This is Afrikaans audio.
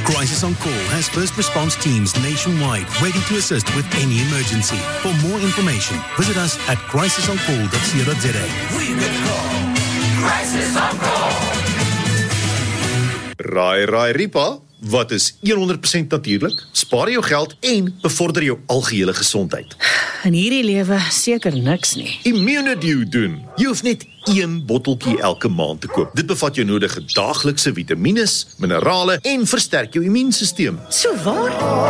Crisis on Call has first response teams nationwide ready to assist with any emergency. For more information, visit us at crisisoncall.co.za. We can call Crisis on Call. Raai Ripa, wat is 100% natuurlik? Spaar jou geld en bevorder jou algehele gesondheid. In hierdie lewe seker niks nie. Immunedew doen. Jy hoef net 1 botteltjie elke maand te koop. Dit bevat jou nodige daaglikse vitamines, minerale en versterk jou immuunstelsel. So waar?